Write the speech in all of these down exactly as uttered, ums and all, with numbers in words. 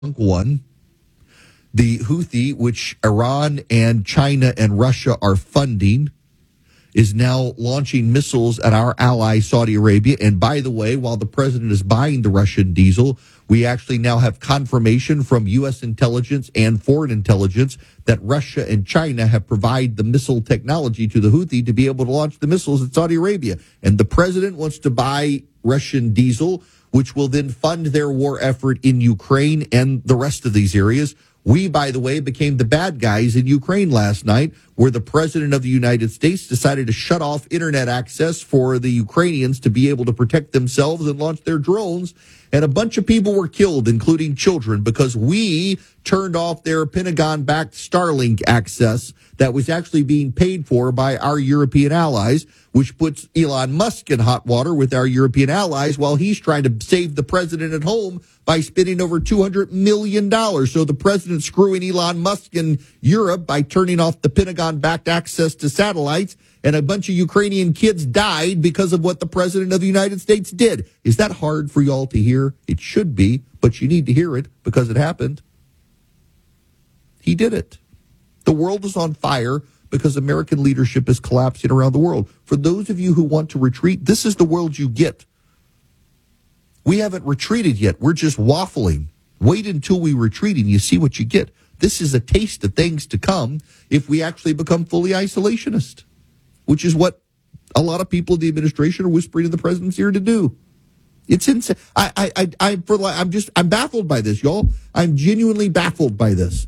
one. The Houthi, which Iran and China and Russia are funding, is now launching missiles at our ally, Saudi Arabia. And by the way, while the president is buying the Russian diesel, we actually now have confirmation from U S intelligence and foreign intelligence that Russia and China have provided the missile technology to the Houthi to be able to launch the missiles at Saudi Arabia. And the president wants to buy Russian diesel, which will then fund their war effort in Ukraine and the rest of these areas. We, by the way, became the bad guys in Ukraine last night, where the president of the United States decided to shut off internet access for the Ukrainians to be able to protect themselves and launch their drones. And a bunch of people were killed, including children, because we turned off their Pentagon-backed Starlink access that was actually being paid for by our European allies, which puts Elon Musk in hot water with our European allies while he's trying to save the president at home by spending over two hundred million dollars. So the president's screwing Elon Musk in Europe by turning off the Pentagon-backed access to satellites, and a bunch of Ukrainian kids died because of what the president of the United States did. Is that hard for y'all to hear? It should be, but you need to hear it because it happened. He did it. The world is on fire because American leadership is collapsing around the world. For those of you who want to retreat, this is the world you get. We haven't retreated yet. We're just waffling. Wait until we retreat and you see what you get. This is a taste of things to come if we actually become fully isolationist, which is what a lot of people in the administration are whispering to the president's ear to do. It's insane. I, I, I, I, for like, I'm just, I'm baffled by this, y'all. I'm genuinely baffled by this.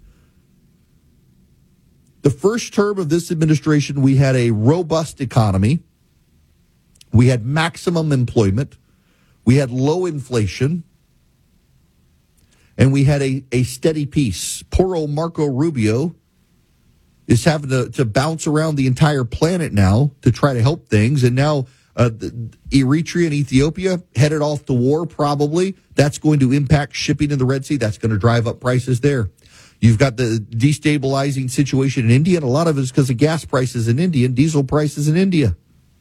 The first term of this administration, we had a robust economy. We had maximum employment. We had low inflation. And we had a, a steady peace. Poor old Marco Rubio is having to, to bounce around the entire planet now to try to help things. And now uh, the, Eritrea and Ethiopia headed off to war, probably. That's going to impact shipping in the Red Sea. That's going to drive up prices there. You've got the destabilizing situation in India, and a lot of it is because of gas prices in India and diesel prices in India.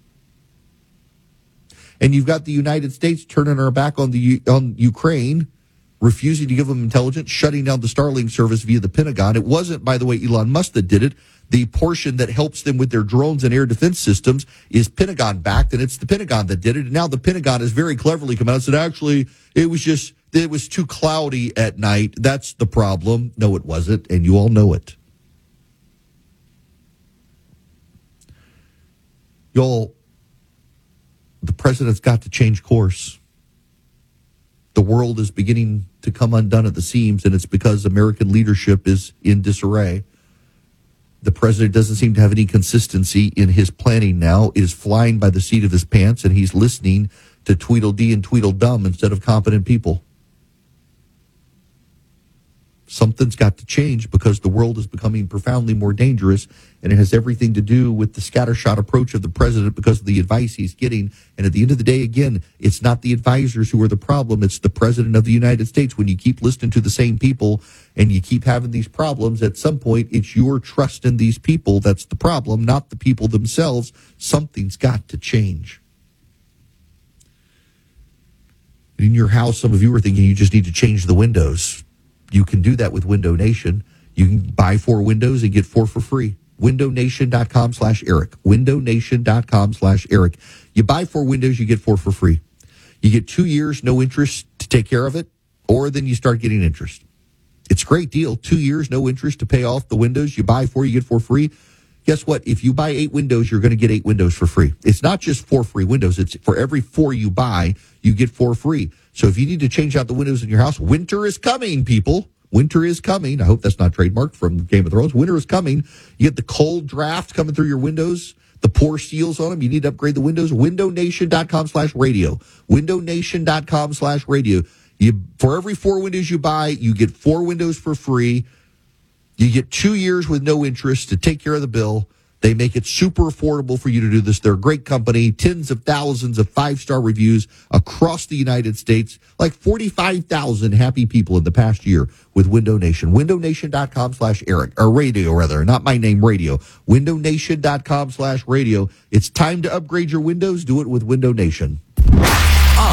And you've got the United States turning our back on the on Ukraine, refusing to give them intelligence, shutting down the Starlink service via the Pentagon. It wasn't, by the way, Elon Musk that did it. The portion that helps them with their drones and air defense systems is Pentagon-backed, and it's the Pentagon that did it. And now the Pentagon has very cleverly come out and said, actually, it was just, it was too cloudy at night. That's the problem. No, it wasn't, and you all know it. Y'all, the president's got to change course. The world is beginning to come undone at the seams, and it's because American leadership is in disarray. The president doesn't seem to have any consistency in his planning now, is flying by the seat of his pants, and he's listening to Tweedledee and Tweedledum instead of competent people. Something's got to change because the world is becoming profoundly more dangerous, and it has everything to do with the scattershot approach of the president because of the advice he's getting. And at the end of the day, again, it's not the advisors who are the problem. It's the president of the United States. When you keep listening to the same people and you keep having these problems, at some point, it's your trust in these people that's the problem, not the people themselves. Something's got to change. In your house, some of you are thinking you just need to change the windows. You can do that with Window Nation. You can buy four windows and get four for free. window nation dot com slash Eric. window nation dot com slash Eric. You buy four windows, you get four for free. You get two years, no interest to take care of it, or then you start getting interest. It's a great deal. Two years, no interest to pay off the windows. You buy four, you get four free. Guess what? If you buy eight windows, you're going to get eight windows for free. It's not just four free windows. It's for every four you buy, you get four free. So if you need to change out the windows in your house, winter is coming, people. Winter is coming. I hope that's not trademarked from Game of Thrones. Winter is coming. You get the cold draft coming through your windows, the poor seals on them. You need to upgrade the windows. window nation dot com slash radio. window nation dot com slash radio. You, for every four windows you buy, you get four windows for free. You get two years with no interest to take care of the bill. They make it super affordable for you to do this. They're a great company, tens of thousands of five-star reviews across the United States, like forty-five thousand happy people in the past year with Window Nation. window nation dot com slash Eric, or radio rather, not my name, radio. window nation dot com slash radio. It's time to upgrade your windows. Do it with Window Nation. On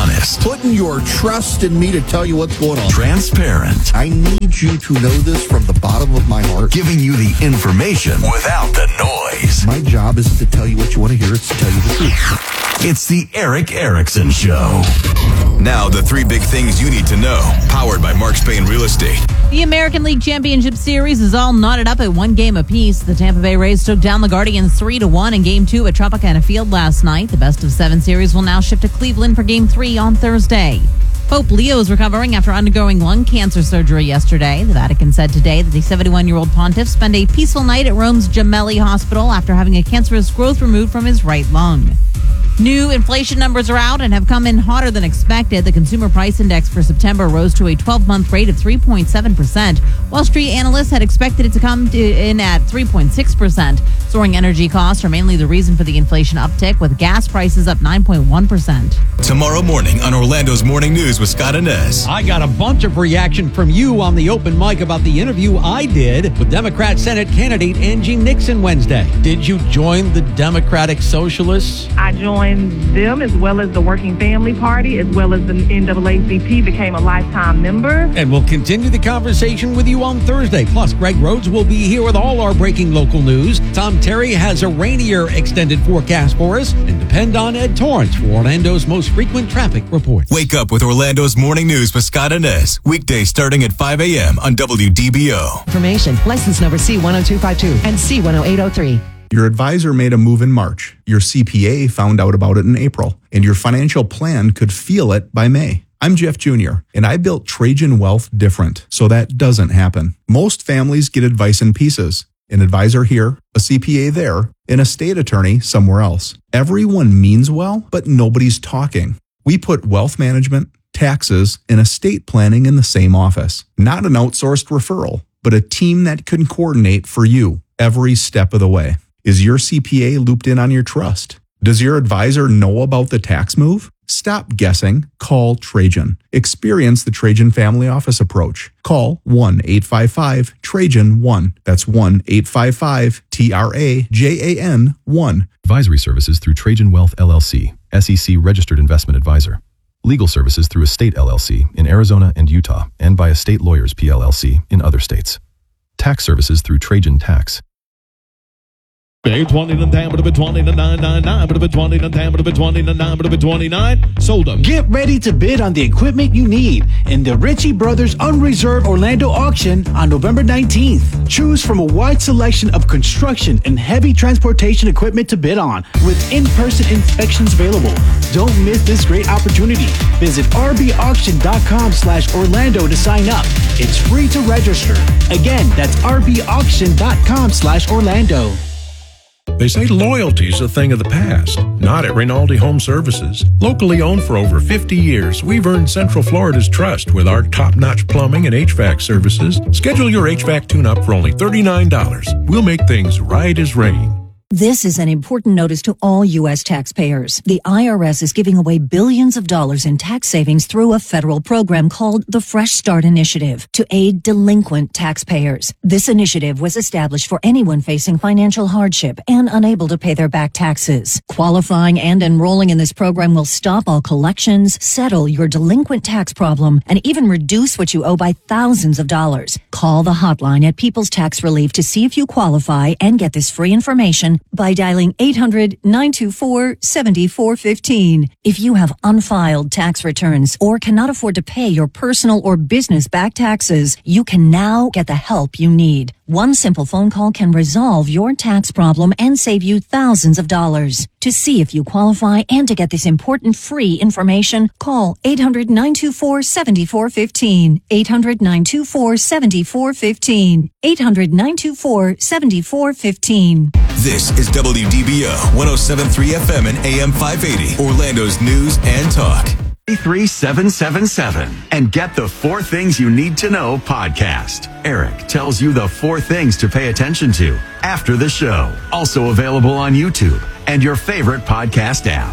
honest. Putting your trust in me to tell you what's going on. Transparent. I need you to know this from the bottom of my heart. Giving you the information without the noise. My job isn't to tell you what you want to hear, it's to tell you the truth. It's the Eric Erickson Show. Now, the three big things you need to know. Powered by Mark Spain Real Estate. The American League Championship Series is all knotted up at one game apiece. The Tampa Bay Rays took down the Guardians three to one in Game two at Tropicana Field last night. The best of seven series will now shift to Cleveland for Game three on Thursday. Pope Leo is recovering after undergoing lung cancer surgery yesterday. The Vatican said today that the seventy-one-year-old pontiff spent a peaceful night at Rome's Gemelli Hospital after having a cancerous growth removed from his right lung. New inflation numbers are out and have come in hotter than expected. The consumer price index for September rose to a twelve-month rate of three point seven percent. Wall Street analysts had expected it to come to in at three point six percent. Soaring energy costs are mainly the reason for the inflation uptick, with gas prices up nine point one percent. Tomorrow morning on Orlando's Morning News with Scott Inez. I got a bunch of reaction from you on the open mic about the interview I did with Democrat Senate candidate Angie Nixon Wednesday. Did you join the Democratic Socialists? I joined them as well as the Working Family Party, as well as the N double A C P, became a lifetime member. And we'll continue the conversation with you on Thursday. Plus, Greg Rhodes will be here with all our breaking local news. Tom Terry has a rainier extended forecast for us. And depend on Ed Torrance for Orlando's most frequent traffic report. Wake up with Orlando's Morning News with Scott Inez. Weekdays starting at five a.m. on W D B O. Information. License number C one oh two five two and C one oh eight oh three. Your advisor made a move in March. Your C P A found out about it in April. And your financial plan could feel it by May. I'm Jeff Junior, and I built Trajan Wealth different, so that doesn't happen. Most families get advice in pieces. An advisor here, a C P A there, and a state attorney somewhere else. Everyone means well, but nobody's talking. We put wealth management, taxes, and estate planning in the same office. Not an outsourced referral, but a team that can coordinate for you every step of the way. Is your C P A looped in on your trust? Does your advisor know about the tax move? Stop guessing. Call Trajan. Experience the Trajan Family Office approach. Call one eight five five Trajan one. That's one eight five five T R A J A N one. Advisory services through Trajan Wealth L L C, S E C registered investment advisor. Legal services through Estate L L C in Arizona and Utah, and by Estate Lawyers P L L C in other states. Tax services through Trajan Tax. twenty and ten, but a twenty to nine nine nine, but a twenty and ten, but a twenty to nine, but a twenty-nine. Sold them. Get ready to bid on the equipment you need in the Ritchie Brothers Unreserved Orlando auction on November nineteenth. Choose from a wide selection of construction and heavy transportation equipment to bid on, with in-person inspections available. Don't miss this great opportunity. Visit rbauction.com slash Orlando to sign up. It's free to register. Again, that's rbauction.com slash Orlando. They say loyalty's a thing of the past. Not at Rinaldi Home Services. Locally owned for over fifty years, we've earned Central Florida's trust with our top-notch plumbing and H V A C services. Schedule your H V A C tune-up for only thirty-nine dollars. We'll make things right as rain. This is an important notice to all U S taxpayers. The I R S is giving away billions of dollars in tax savings through a federal program called the Fresh Start Initiative to aid delinquent taxpayers. This initiative was established for anyone facing financial hardship and unable to pay their back taxes. Qualifying and enrolling in this program will stop all collections, settle your delinquent tax problem, and even reduce what you owe by thousands of dollars. Call the hotline at People's Tax Relief to see if you qualify and get this free information by dialing eight hundred, nine two four, seven four one five. If you have unfiled tax returns or cannot afford to pay your personal or business back taxes, you can now get the help you need. One simple phone call can resolve your tax problem and save you thousands of dollars. To see if you qualify and to get this important free information, call eight hundred, nine two four, seven four one five, eight hundred, nine two four, seven four one five, eight hundred, nine two four, seven four one five. This is W D B O one oh seven point three F M and A M five eighty, Orlando's news and talk. three seven seven seven and get the Four Things You Need to Know podcast. Eric tells you the four things to pay attention to after the show. Also available on YouTube and your favorite podcast app.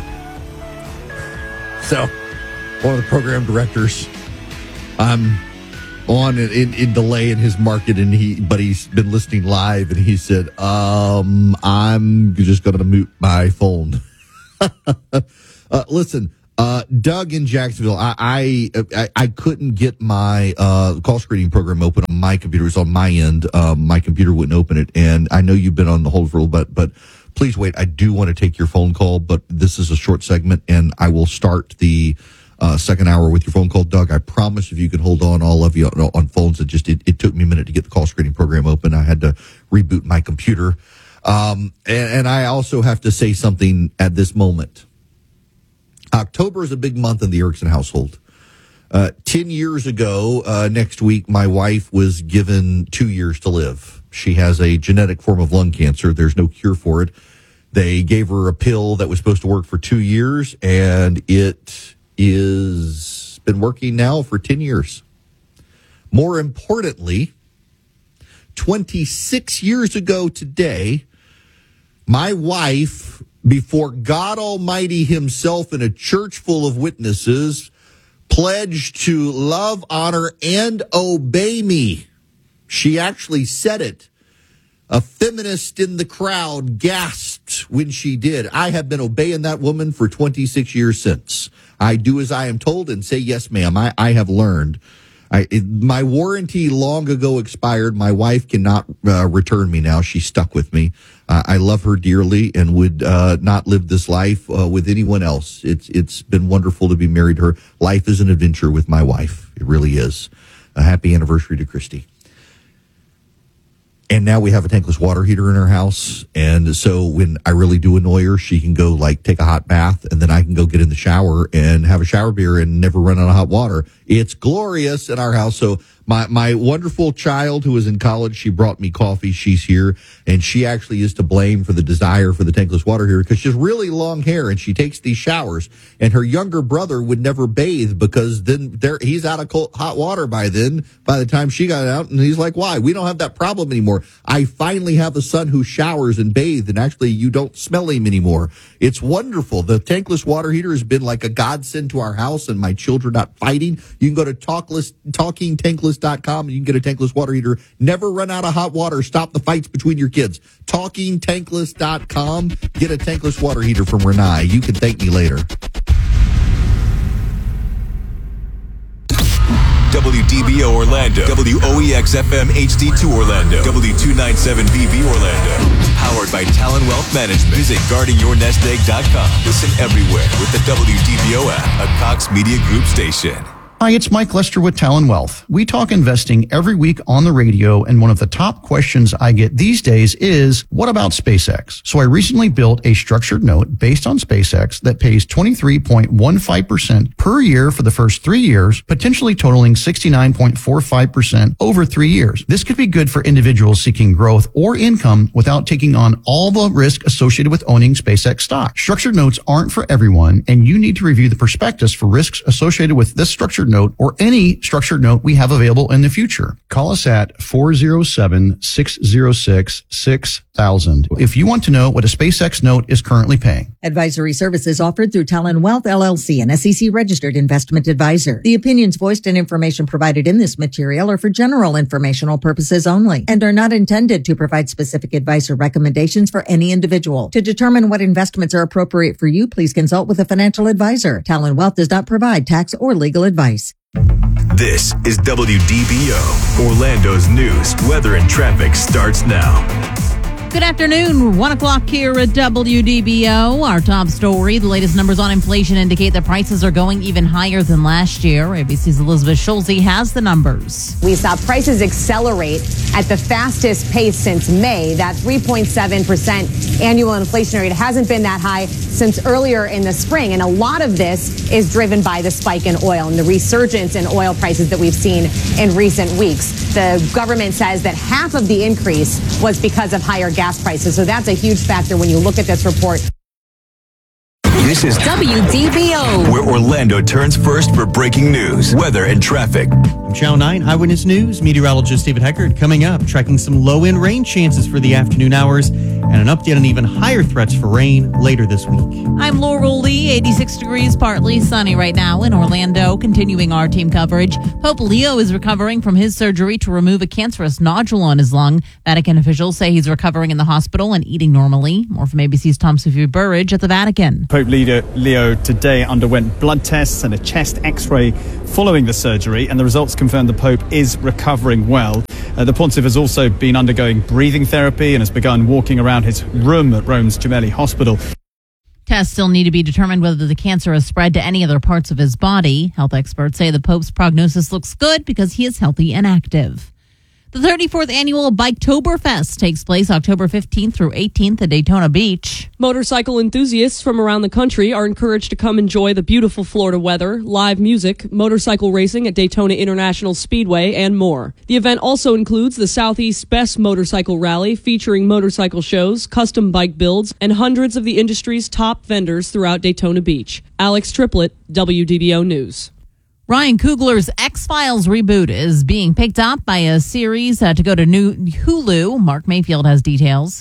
So, one of the program directors, I'm on in, in, in delay in his market, and he, but he's been listening live, and he said, um, I'm just going to mute my phone. uh, listen, Uh, Doug in Jacksonville, I I, I, I couldn't get my uh, call screening program open on my computer. It was on my end. Um, my computer wouldn't open it. And I know you've been on the hold for a little bit, but please wait. I do want to take your phone call, but this is a short segment, and I will start the uh, second hour with your phone call. Doug, I promise if you can hold on, all of you on, on phones, it just it, it took me a minute to get the call screening program open. I had to reboot my computer. Um, and, and I also have to say something at this moment. October is a big month in the Erickson household. Uh, ten years ago, uh, next week, my wife was given two years to live. She has a genetic form of lung cancer. There's no cure for it. They gave her a pill that was supposed to work for two years, and it is been working now for ten years. More importantly, twenty-six years ago today, my wife, before God Almighty himself and a church full of witnesses, pledged to love, honor, and obey me. She actually said it. A feminist in the crowd gasped when she did. I have been obeying that woman for twenty-six years since. I do as I am told and say, yes, ma'am. I, I have learned. I, it, my warranty long ago expired. My wife cannot uh, return me now. She's stuck with me. Uh, I love her dearly and would uh, not live this life uh, with anyone else. It's It's been wonderful to be married to her. Life is an adventure with my wife. It really is. A happy anniversary to Christy. And now we have a tankless water heater in our house. And so when I really do annoy her, she can go like take a hot bath, and then I can go get in the shower and have a shower beer and never run out of hot water. It's glorious in our house. So my, my wonderful child who was in college, she brought me coffee. She's here, and she actually is to blame for the desire for the tankless water heater because she has really long hair and she takes these showers, and her younger brother would never bathe because then there he's out of cold, hot water by then, by the time she got out. And he's like, why? We don't have that problem anymore. I finally have a son who showers and bathes, and actually you don't smell him anymore. It's wonderful. The tankless water heater has been like a godsend to our house, and my children not fighting. You can go to talkless, talking tankless dot com and you can get a tankless water heater. Never run out of hot water. Stop the fights between your kids. talking tankless dot com. Get a tankless water heater from Renai. You can thank me later. W D B O Orlando, W O E X F M H D two Orlando, W two ninety-seven B B Orlando. Powered by Talon Wealth Management. Visit guarding your nest egg dot com. Listen everywhere with the W D B O app, a Cox Media Group station. Hi, it's Mike Lester with Talon Wealth. We talk investing every week on the radio, and one of the top questions I get these days is, what about SpaceX? So I recently built a structured note based on SpaceX that pays twenty-three point one five percent per year for the first three years, potentially totaling sixty-nine point four five percent over three years. This could be good for individuals seeking growth or income without taking on all the risk associated with owning SpaceX stock. Structured notes aren't for everyone, and you need to review the prospectus for risks associated with this structured note or any structured note we have available in the future. Call us at four oh seven, six oh six, six thousand if you want to know what a SpaceX note is currently paying. Advisory services offered through Talon Wealth, L L C, an S E C-registered investment advisor. The opinions voiced and information provided in this material are for general informational purposes only and are not intended to provide specific advice or recommendations for any individual. To determine what investments are appropriate for you, please consult with a financial advisor. Talon Wealth does not provide tax or legal advice. This is W D B O, Orlando's news, weather, and traffic starts now. Good afternoon. One o'clock here at W D B O. Our top story, the latest numbers on inflation indicate that prices are going even higher than last year. A B C's Elizabeth Schulze has the numbers. We saw prices accelerate at the fastest pace since May. That three point seven percent annual inflation rate hasn't been that high since earlier in the spring. And a lot of this is driven by the spike in oil and the resurgence in oil prices that we've seen in recent weeks. The government says that half of the increase was because of higher gas prices. So that's a huge factor when you look at this report. This is W D B O, where Orlando turns first for breaking news, weather, and traffic. From Channel nine Eyewitness News, meteorologist David Heckard coming up, tracking some low-end rain chances for the afternoon hours and an update on even higher threats for rain later this week. I'm Laurel Lee, eighty-six degrees, partly sunny right now in Orlando. Continuing our team coverage, Pope Leo is recovering from his surgery to remove a cancerous nodule on his lung. Vatican officials say he's recovering in the hospital and eating normally. More from A B C's Tom Sophie Burridge at the Vatican. Pope Leo Leo, Leo today underwent blood tests and a chest x-ray following the surgery, and the results confirmed the Pope is recovering well. Uh, the Pontiff has also been undergoing breathing therapy and has begun walking around his room at Rome's Gemelli Hospital. Tests still need to be determined whether the cancer has spread to any other parts of his body. Health experts say the Pope's prognosis looks good because he is healthy and active. The thirty-fourth annual Biketoberfest takes place October fifteenth through eighteenth at Daytona Beach. Motorcycle enthusiasts from around the country are encouraged to come enjoy the beautiful Florida weather, live music, motorcycle racing at Daytona International Speedway, and more. The event also includes the Southeast's Best Motorcycle Rally, featuring motorcycle shows, custom bike builds, and hundreds of the industry's top vendors throughout Daytona Beach. Alex Triplett, W D B O News. Ryan Coogler's X-Files reboot is being picked up by a series uh, to go to new Hulu. Mark Mayfield has details.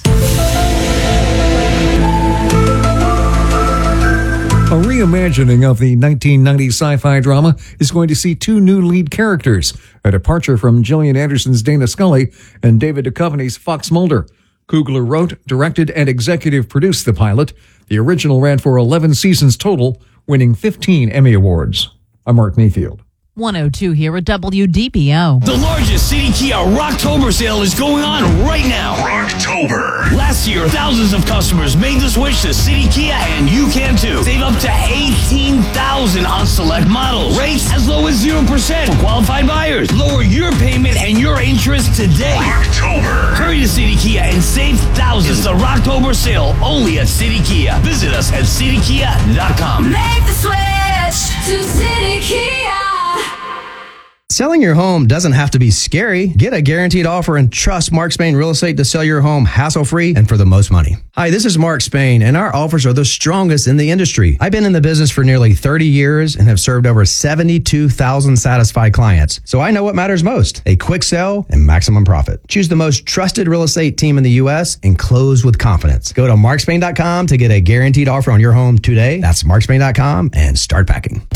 A reimagining of the nineteen nineties sci-fi drama is going to see two new lead characters, a departure from Gillian Anderson's Dana Scully and David Duchovny's Fox Mulder. Coogler wrote, directed, and executive produced the pilot. The original ran for eleven seasons total, winning fifteen Emmy Awards. I'm Mark Mayfield. one oh two here at W D B O. The largest City Kia Rocktober sale is going on right now. Rocktober. Last year, thousands of customers made the switch to City Kia, and you can too. Save up to eighteen thousand dollars on select models. Rates as low as zero percent for qualified buyers. Lower your payment and your interest today. Rocktober. Hurry to City Kia and save thousands. It's the Rocktober sale only at City Kia. Visit us at city kia dot com. Make the switch to City Kia. Selling your home doesn't have to be scary. Get a guaranteed offer and trust Mark Spain Real Estate to sell your home hassle-free and for the most money. Hi, this is Mark Spain, and our offers are the strongest in the industry. I've been in the business for nearly thirty years and have served over seventy-two thousand satisfied clients. So I know what matters most, a quick sell and maximum profit. Choose the most trusted real estate team in the U S and close with confidence. Go to mark spain dot com to get a guaranteed offer on your home today. That's mark spain dot com and start packing.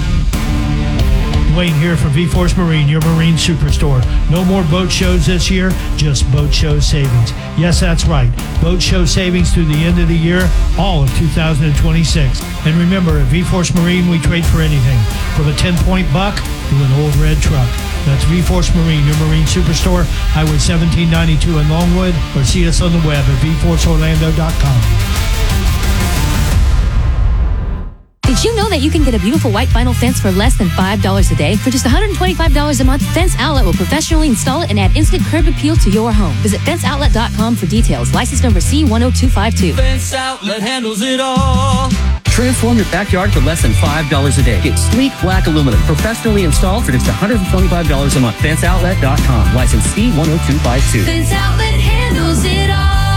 Wayne here from V-Force Marine, your marine superstore. No more boat shows this year, just boat show savings. Yes, that's right. Boat show savings through the end of the year, all of two thousand twenty-six. And remember, at V-Force Marine, we trade for anything. From a ten-point buck to an old red truck. That's V-Force Marine, your marine superstore, Highway seventeen ninety-two in Longwood, or see us on the web at v force orlando dot com. Did you know that you can get a beautiful white vinyl fence for less than five dollars a day? For just one hundred twenty-five dollars a month, Fence Outlet will professionally install it and add instant curb appeal to your home. Visit fence outlet dot com for details. License number C one oh two five two. Fence Outlet handles it all. Transform your backyard for less than five dollars a day. Get sleek black aluminum professionally installed for just one hundred twenty-five dollars a month. fence outlet dot com. License C one oh two five two. Fence Outlet handles it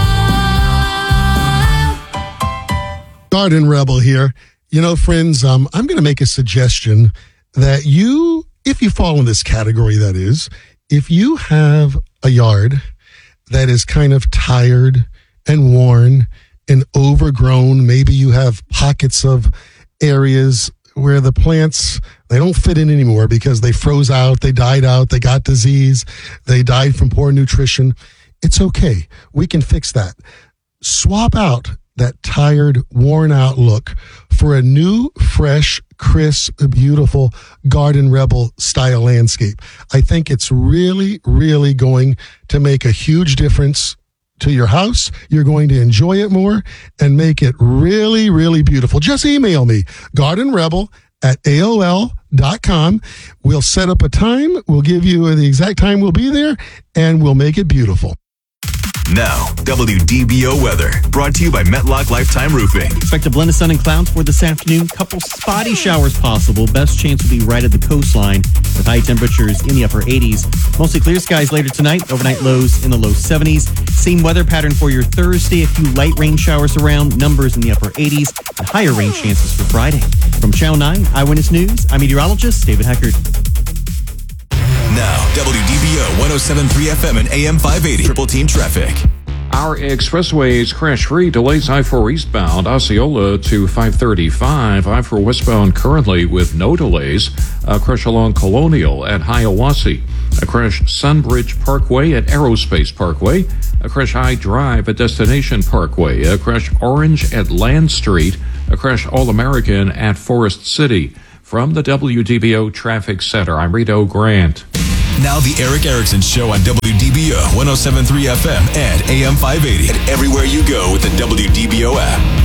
all. Garden Rebel here. You know, friends, um, I'm going to make a suggestion that you, if you fall in this category, that is, if you have a yard that is kind of tired and worn and overgrown, maybe you have pockets of areas where the plants, they don't fit in anymore because they froze out, they died out, they got disease, they died from poor nutrition. It's okay. We can fix that. Swap out that tired, worn out look for a new, fresh, crisp, beautiful Garden Rebel style landscape. I think it's really, really going to make a huge difference to your house. You're going to enjoy it more and make it really, really beautiful. Just email me, Garden Rebel at A O L dot com. We'll set up a time. We'll give you the exact time we'll be there, and we'll make it beautiful. Now, W D B O weather, brought to you by Metlock Lifetime Roofing. Expect a blend of sun and clouds for this afternoon. Couple spotty showers possible. Best chance will be right at the coastline with high temperatures in the upper eighties. Mostly clear skies later tonight. Overnight lows in the low seventies. Same weather pattern for your Thursday. A few light rain showers around. Numbers in the upper eighties and higher rain chances for Friday. From Channel nine Eyewitness News, I'm meteorologist David Heckard. Now, W D B O one oh seven point three F M and A M five eighty. Triple Team Traffic. Our expressways crash-free. Delays I four eastbound, Osceola to five thirty-five. I four westbound currently with no delays. A crash along Colonial at Hiawassee. A crash Sunbridge Parkway at Aerospace Parkway. A crash High Drive at Destination Parkway. A crash Orange at Land Street. A crash All-American at Forest City. From the W D B O Traffic Center, I'm Rito Grant. Now the Eric Erickson Show on W D B O one oh seven point three F M and A M five eighty. And everywhere you go with the W D B O app.